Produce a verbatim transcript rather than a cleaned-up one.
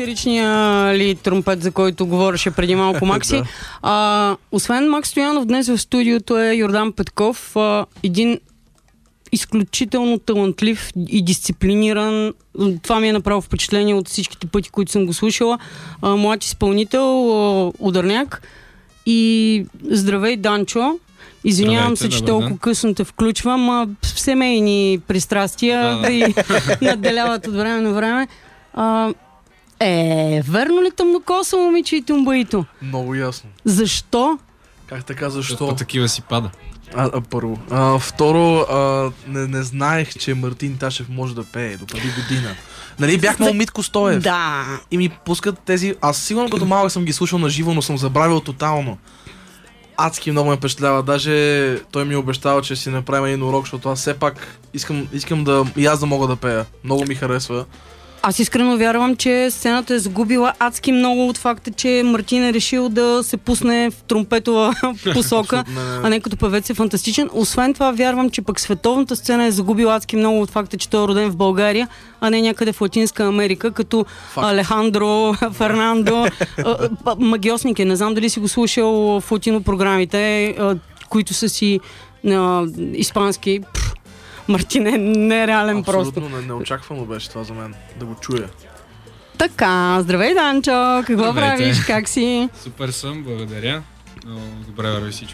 истеричния ли тромпет, за който говореше преди малко Макси. Да. а, освен Макс Стоянов, днес в студиото е Йордан Петков, а, един изключително талантлив и дисциплиниран. Това ми е направо впечатление от всичките пъти, които съм го слушала. А, млад изпълнител, а, ударняк. И здравей, Данчо. Извинявам Здравейте, се, че добър толкова ден. късно те включвам. А, семейни пристрастия Да, да. и надделяват от време на време. А, е, верно ли тъмнокоса момиче и тумбаито? Много ясно. Защо? Как така, Защо? защо? По такива си пада. А, а, първо. А, второ, а, не, не знаех, че Мартин Ташев може да пее до преди година. Нали, бях на Митко Стоев. Да. И ми пускат тези... Аз сигурно като малък съм ги слушал на живо, но съм забравил тотално. Адски много ме впечатлява. Даже той ми обещава, че си направим един урок, защото аз все пак искам, искам да... И аз да мога да пея. Много ми харесва. Аз искрено вярвам, че сцената е загубила адски много от факта, че Мартин е решил да се пусне в тромпетова посока, а не като певец е фантастичен. Освен това, вярвам, че пък световната сцена е загубила адски много от факта, че той е роден в България, а не някъде в Латинска Америка, като Факт. Алехандро, Фернандо. А, а, Магиосник е. Не знам дали си го слушал в латино програмите, а, които са си а, испански. Пф, Мартин е нереален просто. Абсолютно не, неочаквано беше това за мен. Да го чуя. Така, здравей, Данчо! Какво Здравейте. правиш? Как си? Супер съм, благодаря. Много добре върви всичко.